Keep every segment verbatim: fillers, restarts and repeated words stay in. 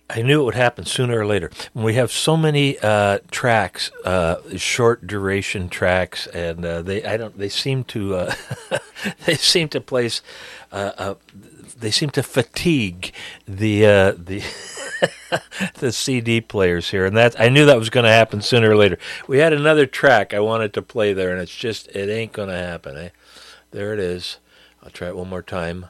I knew it would happen sooner or later. When we have so many uh, tracks, uh, short duration tracks, and uh, they I don't they seem to uh, they seem to place uh, uh, they seem to fatigue the uh, the the C D players here, and that I knew that was going to happen sooner or later. We had another track I wanted to play there, and it's just it ain't going to happen. Eh? There it is. I'll try it one more time.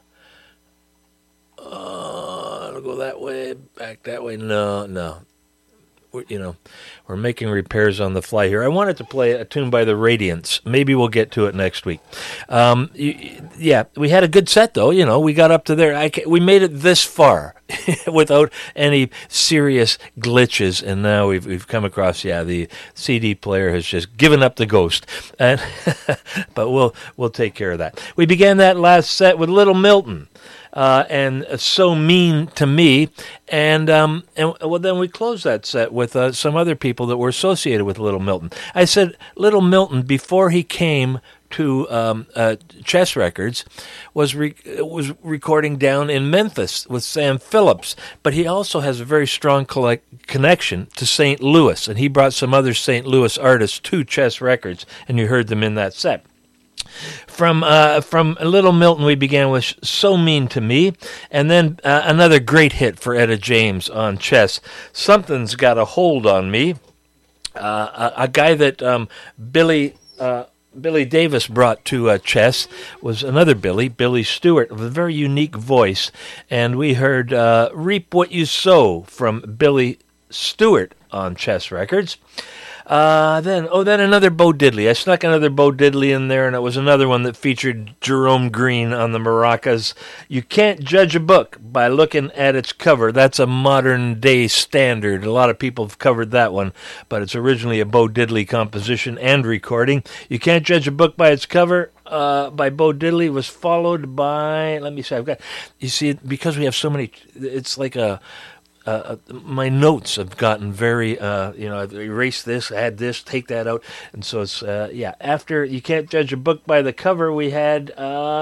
Uh, I'll go that way, back that way. No, no. We're, you know, we're making repairs on the fly here. I wanted to play a tune by the Radiants. Maybe we'll get to it next week. Um, yeah, we had a good set, though. You know, we got up to there. I we made it this far without any serious glitches, and now we've we've come across. Yeah, the C D player has just given up the ghost, and but we'll we'll take care of that. We began that last set with Little Milton. Uh, and uh, So Mean to Me, and um, and well, then we closed that set with uh, some other people that were associated with Little Milton. I said Little Milton, before he came to um, uh, Chess Records, was re- was recording down in Memphis with Sam Phillips, but he also has a very strong collect- connection to Saint Louis, and he brought some other Saint Louis artists to Chess Records, and you heard them in that set. From uh, from Little Milton, we began with So Mean to Me, and then uh, another great hit for Etta James on Chess, Something's Got a Hold on Me, uh, a, a guy that um, Billy uh, Billy Davis brought to uh, Chess was another Billy, Billy Stewart, with a very unique voice, and we heard uh, Reap What You Sow from Billy Stewart on Chess Records. Uh, then, oh, then another Bo Diddley. I snuck another Bo Diddley in there, and it was another one that featured Jerome Green on the maracas. You can't judge a book by looking at its cover. That's a modern-day standard. A lot of people have covered that one, but it's originally a Bo Diddley composition and recording. You can't judge a book by its cover. Uh, by Bo Diddley was followed by, let me see, I've got, you see, because we have so many, it's like a, Uh, my notes have gotten very, uh, you know, I've erased this, add this, take that out. And so it's, uh, yeah, after You Can't Judge a Book by the Cover, we had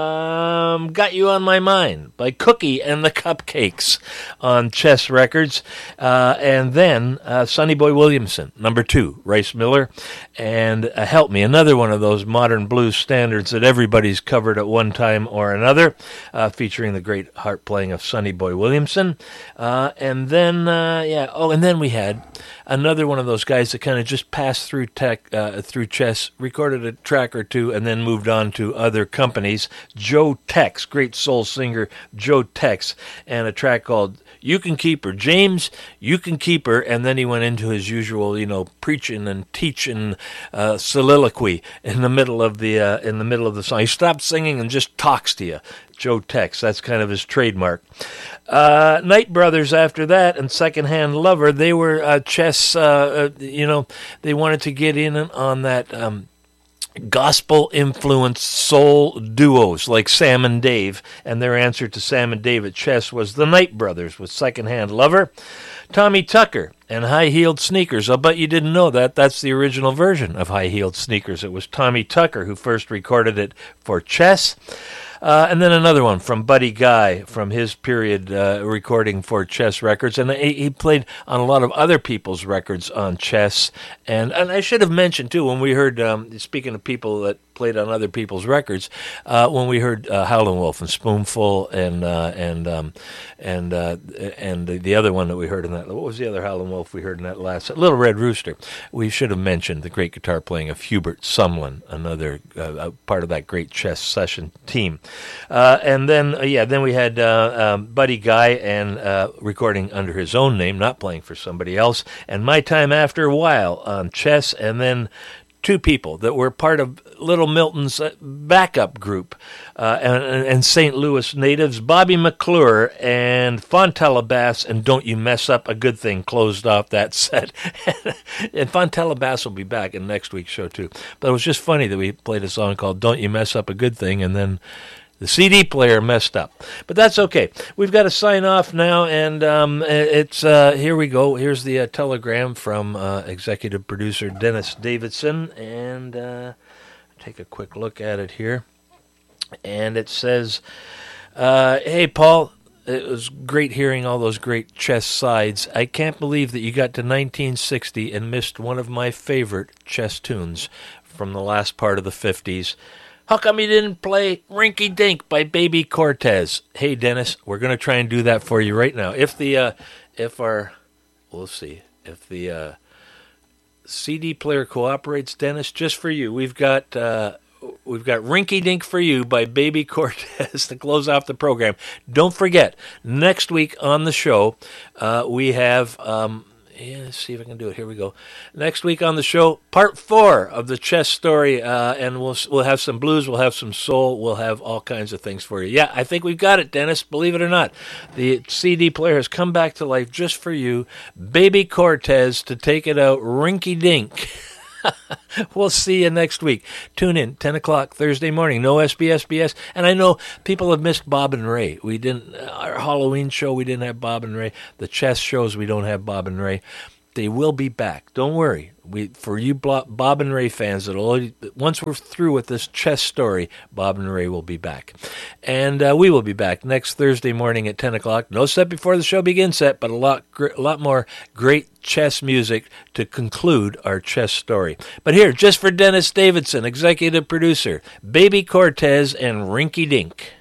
um, Got You on My Mind by Cookie and the Cupcakes on Chess Records. Uh, and then uh, Sonny Boy Williamson, number two, Rice Miller. And uh, Help Me, another one of those modern blues standards that everybody's covered at one time or another, uh, featuring the great harp playing of Sonny Boy Williamson. Uh, and then Then, uh, yeah, oh, and then we had another one of those guys that kind of just passed through tech, uh, through Chess, recorded a track or two, and then moved on to other companies. Joe Tex, great soul singer, Joe Tex, and a track called You Can Keep Her. James, You Can Keep Her, and then he went into his usual, you know, preaching and teaching uh, soliloquy in the middle of the uh, in the middle of the song. He stops singing and just talks to you. Joe Tex, that's kind of his trademark. Uh, Night Brothers after that, and Secondhand Lover, they were uh, Chess, uh, uh, you know, they wanted to get in on that um, gospel-influenced soul duos like Sam and Dave, and their answer to Sam and Dave at Chess was the Night Brothers with Secondhand Lover. Tommy Tucker and High Heeled Sneakers. I'll bet you didn't know that. That's the original version of High Heeled Sneakers. It was Tommy Tucker who first recorded it for Chess. Uh, and then another one from Buddy Guy from his period uh, recording for Chess Records. And he, he played on a lot of other people's records on Chess. And, and I should have mentioned, too, when we heard, um, speaking of people that played on other people's records, uh, when we heard uh, Howlin' Wolf and Spoonful and uh, and um, and uh, and the other one that we heard in that, what was the other Howlin' Wolf we heard in that last, Little Red Rooster, we should have mentioned the great guitar playing of Hubert Sumlin, another uh, part of that great Chess session team. Uh, and then, uh, yeah, then we had uh, um, Buddy Guy and uh, recording under his own name, not playing for somebody else, and My Time After a While on Chess, and then two people that were part of Little Milton's backup group, uh, and, and Saint Louis natives, Bobby McClure and Fontella Bass, and Don't You Mess Up a Good Thing closed off that set. And Fontella Bass will be back in next week's show, too. But it was just funny that we played a song called Don't You Mess Up a Good Thing, and then the C D player messed up. But that's okay. We've got to sign off now, and um, it's uh, here we go. Here's the uh, telegram from uh, executive producer Dennis Davidson, and uh, take a quick look at it here. And it says, uh, hey, Paul, it was great hearing all those great chess sides. I can't believe that you got to nineteen sixty and missed one of my favorite chess tunes from the last part of the fifties. How come you didn't play Rinky Dink by Baby Cortez? Hey, Dennis, we're going to try and do that for you right now. If the, uh, if our, we'll see, if the uh, C D player cooperates, Dennis, just for you, we've got, uh, we've got Rinky Dink for You by Baby Cortez to close off the program. Don't forget, next week on the show, uh, we have, um, yeah, let's see if I can do it. Here we go. Next week on the show, part four of the chess story, uh, and we'll we'll have some blues, we'll have some soul, we'll have all kinds of things for you. Yeah, I think we've got it, Dennis. Believe it or not, the C D player has come back to life just for you. Baby Cortez to take it out, Rinky Dink. We'll see you next week. Tune in, ten o'clock Thursday morning. No S B S B S. And I know people have missed Bob and Ray. We didn't, our Halloween show, we didn't have Bob and Ray. The chess shows, we don't have Bob and Ray. They will be back. Don't worry. We for you Bob and Ray fans, that'll once we're through with this chess story, Bob and Ray will be back, and uh, we will be back next Thursday morning at ten o'clock. No set before the show begins set, but a lot, a lot more great chess music to conclude our chess story. But here, just for Dennis Davidson, executive producer, Baby Cortez and Rinky Dink.